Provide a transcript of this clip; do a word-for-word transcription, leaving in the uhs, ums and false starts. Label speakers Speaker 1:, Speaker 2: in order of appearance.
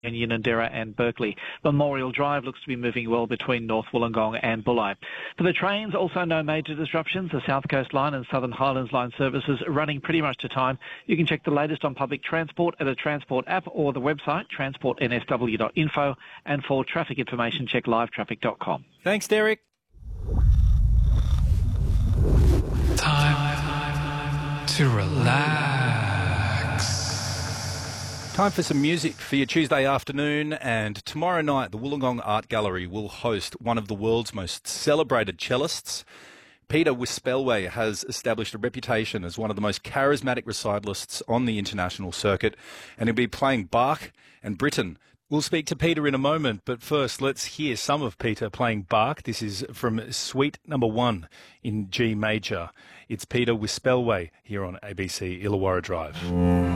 Speaker 1: Unanderra and Berkeley. Memorial Drive looks to be moving well between North Wollongong and Bulli. For the trains, also no major disruptions. The South Coast Line and Southern Highlands Line services running pretty much to time. You can check the latest on public transport at a Transport app or the website transport n s w dot info, and for traffic information check live traffic dot com.
Speaker 2: Thanks, Derek.
Speaker 3: Time to relax.
Speaker 2: Time for some music for your Tuesday afternoon, and tomorrow night the Wollongong Art Gallery will host one of the world's most celebrated cellists. Peter Wispelwey has established a reputation as one of the most charismatic recitalists on the international circuit, and he'll be playing Bach and Britten. We'll speak to Peter in a moment, but first let's hear some of Peter playing Bach. This is from Suite Number One in G major. It's Peter Wispelwey here on A B C Illawarra Drive.